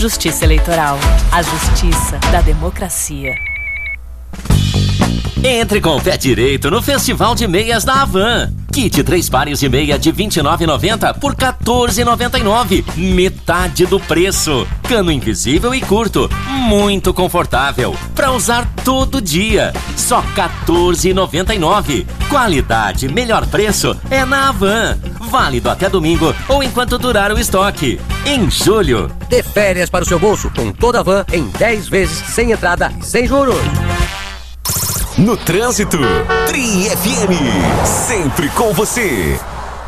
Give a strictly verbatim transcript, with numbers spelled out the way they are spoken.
Justiça Eleitoral. A justiça da democracia. Entre com o pé direito no Festival de Meias da Havan. Kit três pares de meia de vinte e nove reais e noventa centavos por quatorze reais e noventa e nove centavos. Metade do preço. Cano invisível e curto. Muito confortável. Para usar todo dia. Só quatorze reais e noventa e nove centavos. Qualidade, melhor preço é na Havan. Válido até domingo ou enquanto durar o estoque. Em julho. Dê férias para o seu bolso com toda a Havan em dez vezes sem entrada e sem juros. No trânsito, Tri F M, sempre com você.